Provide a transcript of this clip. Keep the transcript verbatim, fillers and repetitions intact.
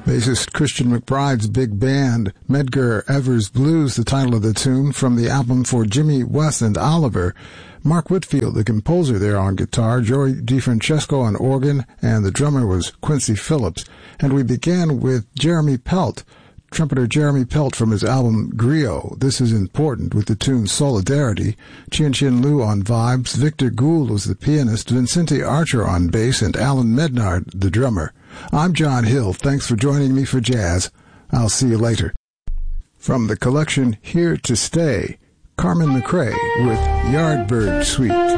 Bassist Christian McBride's big band, Medgar Evers Blues, the title of the tune, from the album For Jimmy, Wes, and Oliver. Mark Whitfield, the composer there on guitar, Joey DeFrancesco on organ, and the drummer was Quincy Phillips. And we began with Jeremy Pelt, trumpeter Jeremy Pelt from his album Griot. This is important with the tune Solidarity. Chin Chin Lu on vibes, Victor Gould was the pianist, Vincente Archer on bass, and Alan Mednard, the drummer. I'm John Hill. Thanks for joining me for jazz. I'll see you later. From the collection Here to Stay, Carmen McRae with Yardbird Suite.